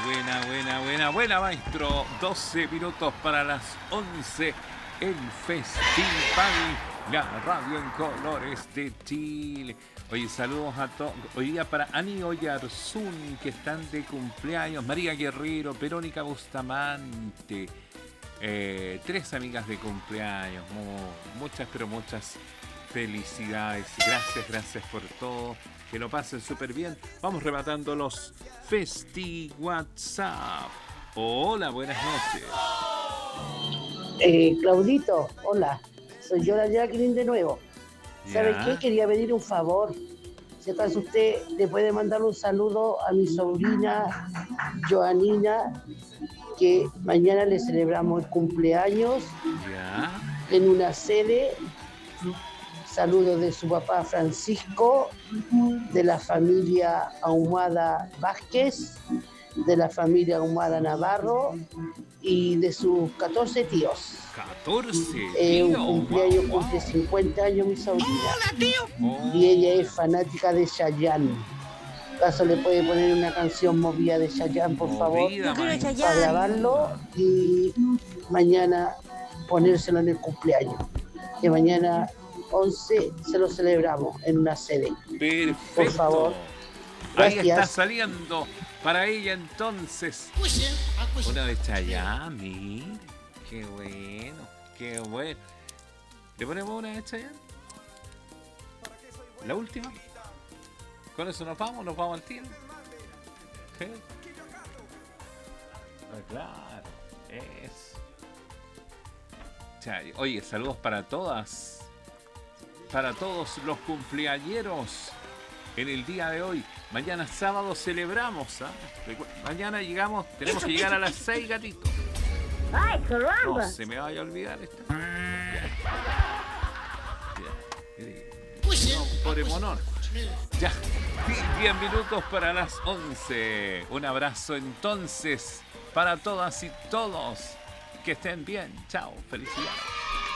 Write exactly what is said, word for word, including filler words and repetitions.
buena, buena, buena, buena, maestro. doce minutos para las once. El Festival, la radio en colores de Chile. Oye, saludos a todos. Hoy día para Ani Oyarzún, que están de cumpleaños. María Guerrero, Verónica Bustamante. Eh, tres amigas de cumpleaños. Mu- muchas, pero muchas felicidades. Gracias, gracias por todo. Que lo pasen súper bien. Vamos rematando los Festi WhatsApp. Hola, buenas noches. Eh, Claudito, hola, soy yo la Jacqueline de nuevo. ¿Sabes Ya. qué? Quería pedir un favor. Si acaso usted le puede mandar un saludo a mi sobrina Joanina, que mañana le celebramos el cumpleaños Ya. en una sede. Saludos de su papá Francisco, de la familia Ahumada Vázquez, de la familia Ahumada Navarro y de sus catorce tíos. catorce, Eh, un tío. cumpleaños, Wow, cumple wow. cincuenta años mi sobrina. Oh, Y ella es fanática de Chayanne. ¿Acaso le puede poner una canción movida de Chayanne, por favor? movida, Yo quiero maestro. Para Chayanne. grabarlo y mañana ponérselo en el cumpleaños. Que mañana once se lo celebramos en una sede. Perfecto. Por favor. Ahí está Gracias. saliendo para ella entonces. Una de Chayanne. Mira, qué bueno, qué bueno. ¿Le ponemos una de Chayanne? La última. Con eso nos vamos, nos vamos al tiro. ¿Sí? Ah, claro, es. Chay. Oye, saludos para todas. Para todos los cumpleañeros en el día de hoy. Mañana sábado celebramos. ¿Ah? Recu- Mañana llegamos, tenemos que llegar a las seis, gatito. ¡Ay, No caramba! se me vaya a olvidar esto. Ya. Ya. No, pobre monón. Ya. diez minutos para las once. Un abrazo entonces para todas y todos. Que estén bien. Chao. Felicidades.